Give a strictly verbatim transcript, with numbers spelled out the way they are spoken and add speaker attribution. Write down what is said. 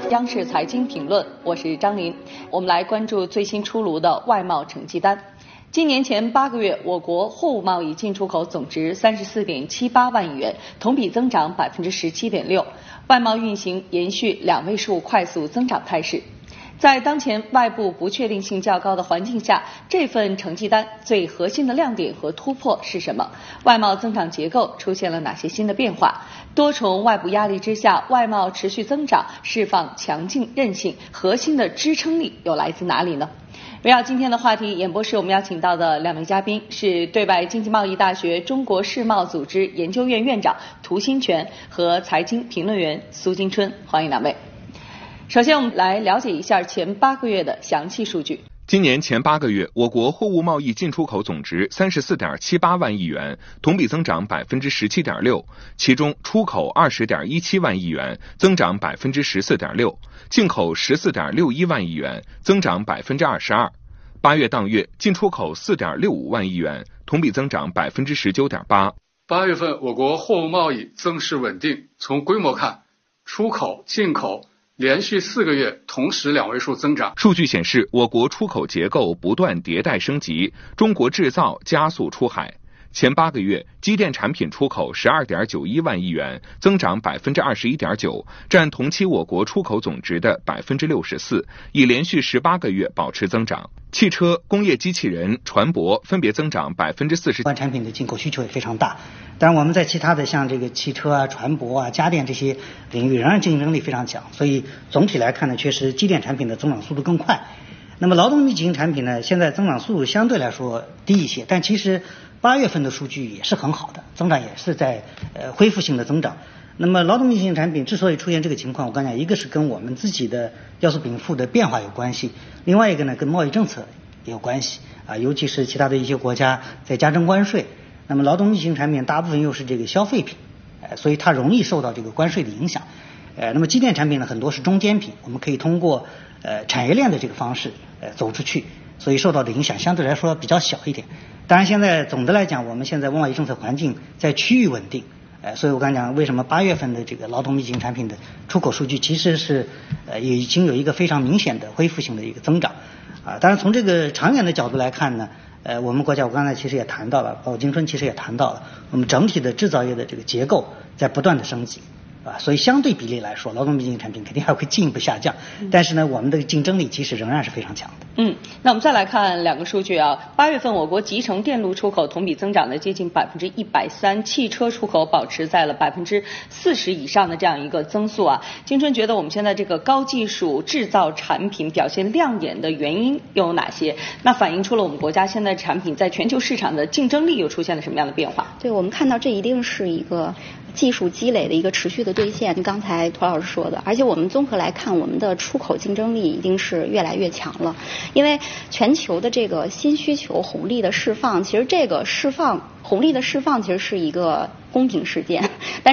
Speaker 1: 央视财经评论，我是张琳。我们来关注最新出炉的外贸成绩单。今年前八个月，我国货物贸易进出口总值三十四点七八万亿元，同比增长百分之十七点六，外贸运行延续两位数快速增长态势。在当前外部不确定性较高的环境下，这份成绩单最核心的亮点和突破是什么？外贸增长结构出现了哪些新的变化？多重外部压力之下，外贸持续增长，释放强劲韧性，核心的支撑力又来自哪里呢？围绕今天的话题，演播室我们邀请到的两位嘉宾是对外经济贸易大学中国世贸组织研究院院长涂新全和财经评论员苏金春，欢迎两位。首先，我们来了解一下前八个月的详细数据。
Speaker 2: 今年前八个月，我国货物贸易进出口总值三十四点七八万亿元，同比增长百分之十七点六，其中出口二十点一七万亿元，增长百分之十四点六，进口十四点六一万亿元，增长百分之二十二。八月当月，进出口四点六五万亿元，同比增长百分之十九点八。
Speaker 3: 八月份，我国货物贸易增势稳定，从规模看，出口、进口连续四个月同时两位数增长。
Speaker 2: 数据显示，我国出口结构不断迭代升级，中国制造加速出海。前八个月，机电产品出口十二点九一万亿元，增长百分之二十一点九，占同期我国出口总值的百分之六十四，已连续十八个月保持增长。汽车、工业机器人、船舶分别增长百分之四十。
Speaker 4: 关产品的进口需求也非常大，当然我们在其他的像这个汽车啊、船舶啊、家电这些领域仍然竞争力非常强，所以总体来看呢，确实机电产品的增长速度更快。那么劳动密集型产品呢，现在增长速度相对来说低一些，但其实八月份的数据也是很好的，增长也是在呃恢复性的增长。那么劳动密集型产品之所以出现这个情况，我刚才讲，一个是跟我们自己的要素禀赋的变化有关系，另外一个呢跟贸易政策也有关系啊，尤其是其他的一些国家在加征关税，那么劳动密集型产品大部分又是这个消费品，呃，所以它容易受到这个关税的影响。呃，那么机电产品呢，很多是中间品，我们可以通过呃产业链的这个方式呃走出去，所以受到的影响相对来说比较小一点。当然，现在总的来讲，我们现在贸易政策环境在趋于稳定，呃，所以我刚才讲为什么八月份的这个劳动密集型产品的出口数据其实是呃已经有一个非常明显的恢复性的一个增长啊。当然，从这个长远的角度来看呢，呃，我们国家我刚才其实也谈到了，包括金春其实也谈到了，我们整体的制造业的这个结构在不断的升级。啊，所以相对比例来说，劳动密集型产品肯定还会进一步下降，但是呢，我们的竞争力其实仍然是非常强的。
Speaker 1: 嗯，那我们再来看两个数据啊，八月份我国集成电路出口同比增长了接近百分之一百三，汽车出口保持在了百分之四十以上的这样一个增速啊。金春觉得我们现在这个高技术制造产品表现亮眼的原因又有哪些？那反映出了我们国家现在产品在全球市场的竞争力又出现了什么样的变化？
Speaker 5: 对，我们看到这一定是一个技术积累的一个持续的兑现，刚才涂老师说的，而且我们综合来看，我们的出口竞争力一定是越来越强了，因为全球的这个新需求红利的释放，其实这个释放红利的释放其实是一个公平事件，但